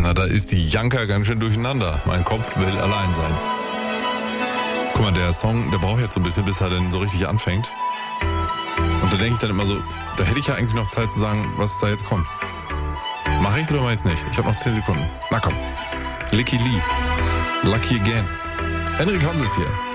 Na, da ist die Janka ganz schön durcheinander. Mein Kopf will allein sein. Guck mal, der Song, der braucht jetzt so ein bisschen, bis er denn so richtig anfängt. Und da denke ich dann immer so, da hätte ich ja eigentlich noch Zeit zu sagen, was da jetzt kommt. Mach ich's oder mach ich's nicht? Ich habe noch 10 Sekunden. Na komm. Licky Lee. Lucky Again. Henrik Hans ist hier.